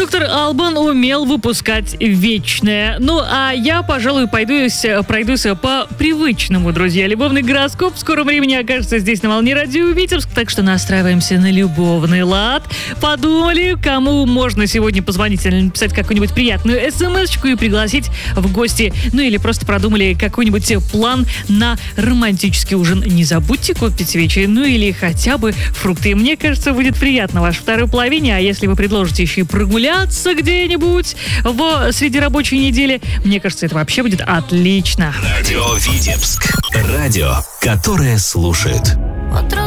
Доктор Албан умел выпускать вечное. Ну, а я, пожалуй, пройдусь по привычному, друзья. Любовный гороскоп в скором времени окажется здесь на волне радио Витебск, так что настраиваемся на любовный лад. Подумали, кому можно сегодня позвонить или написать какую-нибудь приятную смс-очку и пригласить в гости. Ну, или просто продумали какой-нибудь план на романтический ужин. Не забудьте купить свечи, ну или хотя бы фрукты. Мне кажется, будет приятно в вашей второй половине, а если вы предложите еще и прогуляться где-нибудь среди рабочей недели, мне кажется, это вообще будет отлично. Радио Витебск. Радио, которое слушает.